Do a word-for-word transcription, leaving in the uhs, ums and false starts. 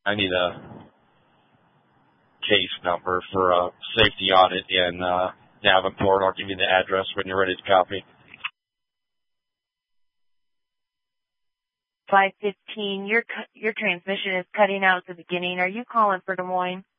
I need a case number for a safety audit in uh, Davenport. I'll give you the address when you're ready to copy. five fifteen, your your transmission is cutting out at the beginning. Are you calling for Des Moines?